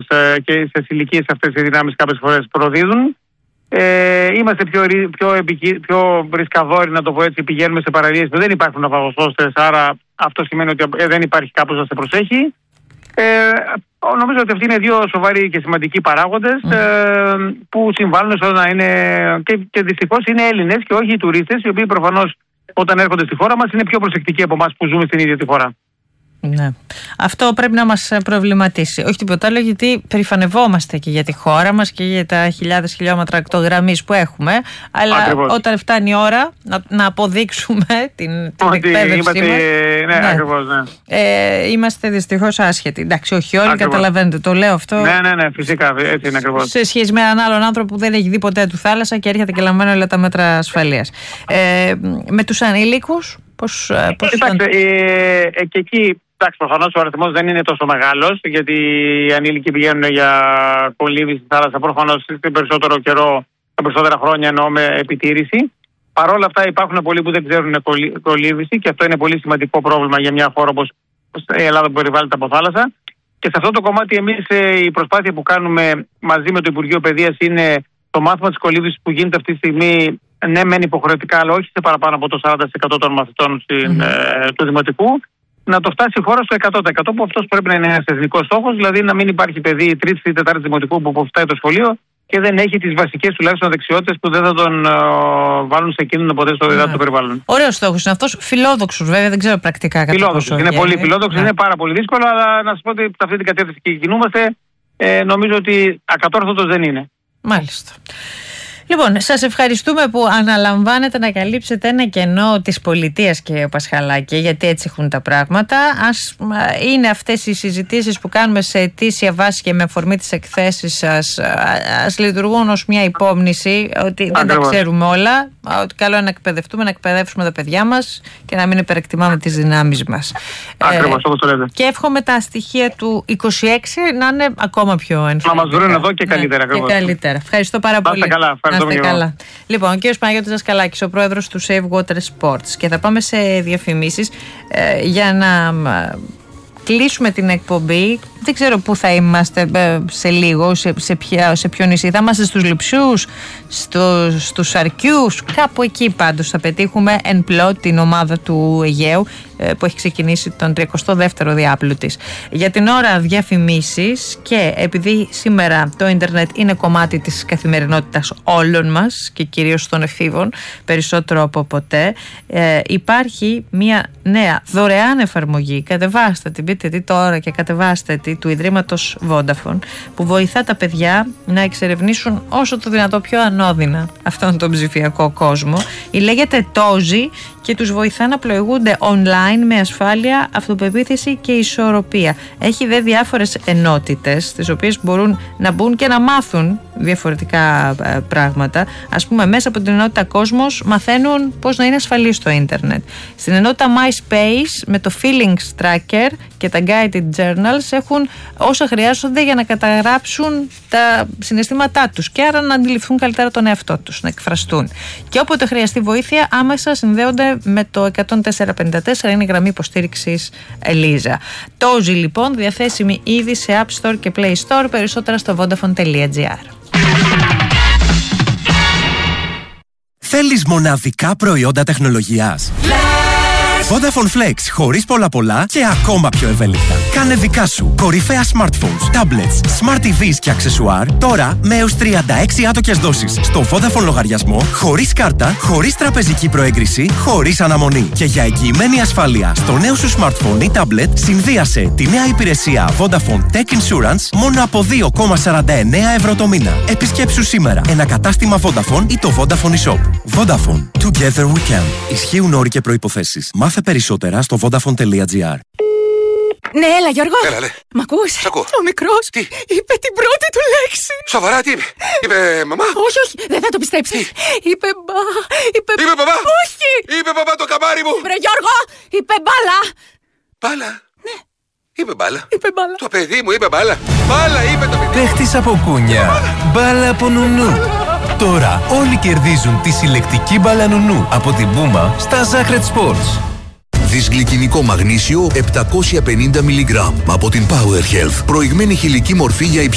και στις ηλικίες αυτές οι δυνάμεις κάποιες φορές προδίδουν. Είμαστε πιο ρισκαδόροι, να το πω έτσι, πηγαίνουμε σε παραλίες που δεν υπάρχουν ναυαγοσώστες, άρα αυτό σημαίνει ότι δεν υπάρχει κάποιος να σε προσέχει. Νομίζω ότι αυτοί είναι δύο σοβαροί και σημαντικοί παράγοντες που συμβάλλουν στο να είναι, και δυστυχώς είναι Έλληνες και όχι οι τουρίστες, οι οποίοι προφανώς όταν έρχονται στη χώρα μας είναι πιο προσεκτικοί από εμάς που ζούμε στην ίδια τη χώρα. Ναι. Αυτό πρέπει να μας προβληματίσει. Όχι τίποτα άλλο, γιατί περηφανευόμαστε και για τη χώρα μας και για τα χιλιάδες χιλιόμετρα ακτογραμμής που έχουμε. Αλλά ακριβώς, όταν φτάνει η ώρα να αποδείξουμε την εκπαίδευσή μας. Ναι, ακριβώς, ναι. Είμαστε δυστυχώς άσχετοι. Εντάξει, όχι όλοι, ακριβώς, καταλαβαίνετε, το λέω αυτό. Ναι, φυσικά, έτσι είναι ακριβώς. Σε σχέση με έναν άλλον άνθρωπο που δεν έχει δει ποτέ του θάλασσα και έρχεται και λαμβάνει όλα τα μέτρα ασφαλείας. Με τους ανήλικους, πώς και εκεί. Εντάξει, προφανώς ο αριθμός δεν είναι τόσο μεγάλος, γιατί οι ανήλικοι πηγαίνουν για κολύβη στη θάλασσα προφανώς στην περισσότερο καιρό, τα περισσότερα χρόνια, εννοώ, με επιτήρηση. Παρ' όλα αυτά υπάρχουν πολλοί που δεν ξέρουν κολύβηση και αυτό είναι πολύ σημαντικό πρόβλημα για μια χώρα όπως η Ελλάδα που περιβάλλεται από θάλασσα. Και σε αυτό το κομμάτι εμείς η προσπάθεια που κάνουμε μαζί με το Υπουργείο Παιδείας είναι το μάθημα της κολύβησης που γίνεται αυτή τη στιγμή, ναι μεν υποχρεωτικά, αλλά όχι σε παραπάνω από το 40% των μαθητών του Δημοτικού. Να το φτάσει η χώρα στο 100%, που αυτός πρέπει να είναι ένας εθνικός στόχος, δηλαδή να μην υπάρχει παιδί τρίτης ή τετάρτης δημοτικού που αποφυτάει το σχολείο και δεν έχει τις βασικές τουλάχιστον δεξιότητες που δεν θα τον βάλουν σε κίνδυνο ποτέ στο διδάτικο περιβάλλον. Ωραίος στόχος είναι αυτός, φιλόδοξος βέβαια, δεν ξέρω πρακτικά κατά πόσο. Είναι πολύ φιλόδοξος, είναι πάρα πολύ δύσκολο, αλλά να σας πω ότι σε αυτή την κατεύθυνση και κινούμαστε, νομίζω ότι ακατόρθωτος δεν είναι. Μάλιστα. Λοιπόν, σας ευχαριστούμε που αναλαμβάνετε να καλύψετε ένα κενό της πολιτείας, κύριε Πασχαλάκη, γιατί έτσι έχουν τα πράγματα. Είναι αυτές οι συζητήσεις που κάνουμε σε αιτήσια βάση και με αφορμή τις εκθέσεις σας, ας λειτουργούν ως μια υπόμνηση ότι δεν τα ξέρουμε όλα, ότι καλό είναι να εκπαιδευτούμε, να εκπαιδεύσουμε τα παιδιά μας και να μην υπερεκτιμάμε τις δυνάμεις μας. Ακριβώς, όπως το λέτε. Και εύχομαι τα στοιχεία του 26 να είναι ακόμα πιο ενθαρρυντικά. Να μας βρουν εδώ και καλύτερα. Και καλύτερα. Ευχαριστώ πάρα πολύ. Καλά. Λοιπόν, ο κύριος Παναγιώτης Δασκαλάκης, ο πρόεδρος του Save Water Sports, και θα πάμε σε διαφημίσεις για να κλείσουμε την εκπομπή. Δεν ξέρω πού θα είμαστε σε λίγο, σε ποιο νησί. Θα είμαστε στους Λειψιούς, στους Αρκιούς, κάπου εκεί πάντως θα πετύχουμε εν πλώ την ομάδα του Αιγαίου που έχει ξεκινήσει τον 32ο διάπλου της. Για την ώρα διαφημίσεις, και επειδή σήμερα το ίντερνετ είναι κομμάτι της καθημερινότητας όλων μας και κυρίως των εφήβων περισσότερο από ποτέ, υπάρχει μια νέα δωρεάν εφαρμογή. Κατεβάστε την, μπείτε τι τώρα και κατεβάστε τη, του Ιδρύματος Vodafone, που βοηθά τα παιδιά να εξερευνήσουν όσο το δυνατό πιο ανώδυνα αυτόν τον ψηφιακό κόσμο. Λέγεται Tozi και τους βοηθά να πλοηγούνται online με ασφάλεια, αυτοπεποίθηση και ισορροπία. Έχει δε διάφορες ενότητες τις οποίες μπορούν να μπουν και να μάθουν διαφορετικά πράγματα. Ας πούμε, μέσα από την ενότητα Κόσμος μαθαίνουν πώς να είναι ασφαλείς στο ίντερνετ. Στην ενότητα MySpace με το Feelings Tracker και τα Guided Journals έχουν όσα χρειάζονται για να καταγράψουν τα συναισθήματά τους και άρα να αντιληφθούν καλύτερα τον εαυτό τους, να εκφραστούν. Και όποτε χρειαστεί βοήθεια, άμεσα συνδέονται με το 10454, είναι η γραμμή υποστήριξης Ελίζα. Tozi λοιπόν, διαθέσιμη ήδη σε App Store και Play Store, περισσότερα στο vodafone.gr. Θέλεις μοναδικά προϊόντα τεχνολογίας? Vodafone Flex, χωρίς πολλά και ακόμα πιο ευέλικτα. Κάνε δικά σου κορυφαία smartphones, tablets, smart TVs και αξεσουάρ τώρα με έως 36 άτοκες δόσεις στο Vodafone λογαριασμό, χωρίς κάρτα, χωρίς τραπεζική προέγκριση, χωρίς αναμονή. Και για εγγυημένη ασφάλεια στο νέο σου smartphone ή tablet, συνδύασε τη νέα υπηρεσία Vodafone Tech Insurance μόνο από 2,49 ευρώ το μήνα. Επισκέψου σήμερα ένα κατάστημα Vodafone ή το Vodafone eShop. Vodafone. Together we can. Ισχύουν όροι και προϋποθέσεις. Μάθε περισσότερα στο vodafone.gr. Ναι, έλα Γιώργο. Έλα, ναι. Μ' ακούς? Σ' ακούω. Ο μικρός Τι? είπε την πρώτη του λέξη. Σοβαρά, τι είπε? Είπε μαμά? Όχι, δεν θα το πιστέψεις. Είπε μπαμπά? Όχι. Είπε μπαμπά το καμάρι μου. Βρε Γιώργο, είπε μπάλα. Μπάλα? Ναι. Είπε μπάλα. Είπε μπάλα. Το παιδί μου είπε μπάλα. Μπάλα είπε το παιδί. Παίχτης από κούνια. Μπάλα από νουνού. Τώρα όλοι κερδίζουν τη συλλεκτική μπάλα νουνού από την Puma στα Zacred Sports. Δυσγλυκινικό μαγνήσιο 750 mg από την Power Health. Προηγμένη χηλική μορφή για